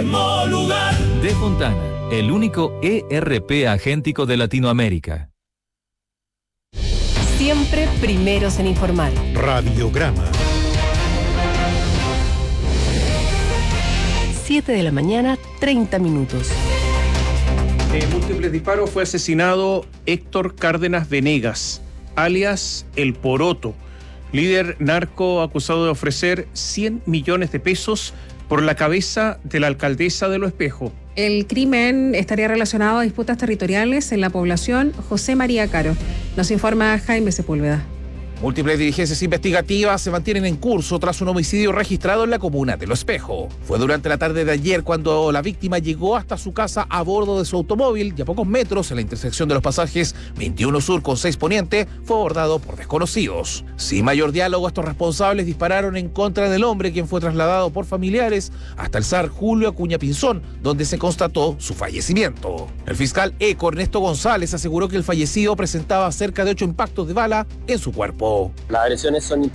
mismo lugar. De Fontana, el único ERP agéntico de Latinoamérica. Siempre primeros en informar. Radiograma. 7 de la mañana, 30 minutos. En múltiples disparos fue asesinado Héctor Cárdenas Venegas, alias El Poroto, líder narco acusado de ofrecer 100 millones de pesos por la cabeza de la alcaldesa de Lo Espejo. El crimen estaría relacionado a disputas territoriales en la población José María Caro. Nos informa Jaime Sepúlveda. Múltiples diligencias investigativas se mantienen en curso tras un homicidio registrado en la comuna de Lo Espejo. Fue durante la tarde de ayer cuando la víctima llegó hasta su casa a bordo de su automóvil y a pocos metros en la intersección de los pasajes 21 Sur con 6 Poniente fue abordado por desconocidos. Sin mayor diálogo, estos responsables dispararon en contra del hombre, quien fue trasladado por familiares hasta el SAR Julio Acuña Pinzón, donde se constató su fallecimiento. El fiscal ECO Ernesto González aseguró que el fallecido presentaba cerca de 8 impactos de bala en su cuerpo. Las agresiones son